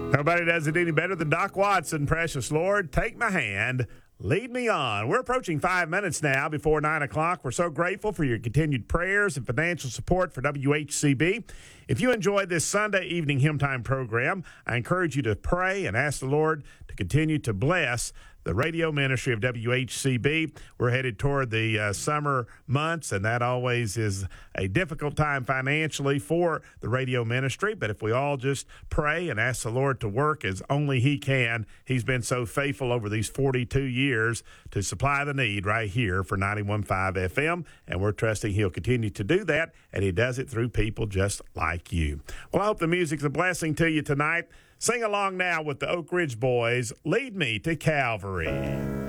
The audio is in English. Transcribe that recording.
Nobody does it any better than Doc Watson. Precious Lord, take my hand. Lead me on. We're approaching 5 minutes now before 9 o'clock. We're so grateful for your continued prayers and financial support for WHCB. If you enjoyed this Sunday evening Hymn Time program, I encourage you to pray and ask the Lord to continue to bless the radio ministry of WHCB. We're headed toward the summer months, and that always is a difficult time financially for the radio ministry. But if we all just pray and ask the Lord to work as only He can, He's been so faithful over these 42 years to supply the need right here for 91.5 FM, and we're trusting He'll continue to do that, and He does it through people just like you. Well, I hope the music's a blessing to you tonight. Sing along now with the Oak Ridge Boys, Lead Me to Calvary.